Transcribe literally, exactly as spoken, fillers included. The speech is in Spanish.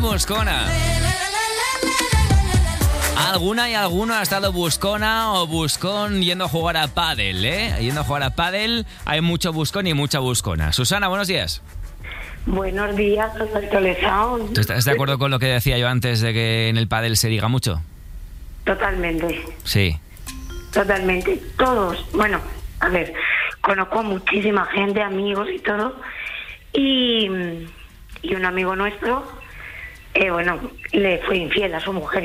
buscona. Alguna y alguno ha estado buscona o buscón yendo a jugar a pádel, ¿eh? Yendo a jugar a pádel hay mucho buscón y mucha buscona. Susana, buenos días. Buenos días, Alberto Lezaun. ¿Tú estás de acuerdo con lo que decía yo antes de que en el pádel se diga mucho? Totalmente. Sí. Totalmente. Todos. Bueno, a ver, conozco muchísima gente, amigos y todo. Y, y un amigo nuestro, eh, bueno, le fue infiel a su mujer.